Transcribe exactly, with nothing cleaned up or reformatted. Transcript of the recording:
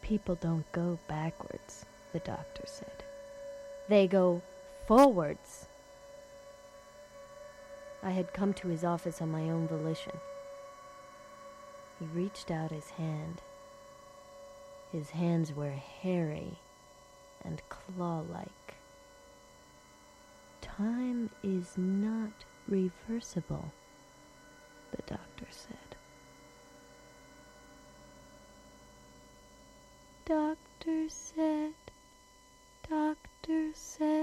People don't go backwards, the doctor said. They go forwards. I had come to his office on my own volition. He reached out his hand. His hands were hairy and claw-like. Time is not reversible, the doctor said. Doctor said, doctor said.